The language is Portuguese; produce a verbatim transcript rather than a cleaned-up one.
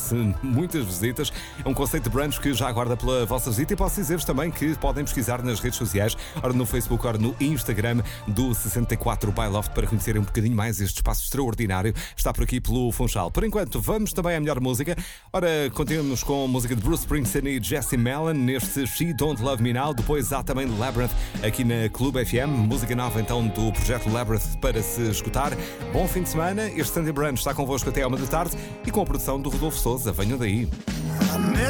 merece muitas visitas. É um conceito de brunch que já aguarda pela vossa visita e posso dizer-vos também que podem pesquisar nas redes sociais, ora no Facebook, ora no Instagram do sessenta e quatro by Loft para conhecerem um bocadinho mais este espaço extraordinário. Está por aqui pelo Funchal. Por enquanto, vamos também à melhor música. Ora, continuamos com a música de Bruce Springsteen e Jesse Malin neste She Don't Love Me Now. Depois há também Labyrinth aqui na Clube F M. Música nova então do projeto Labyrinth para se escutar. Bom fim de semana. Este Sunday Brunch está convosco até à uma da tarde e com a produção do Rodolfo Sousa. Venham daí.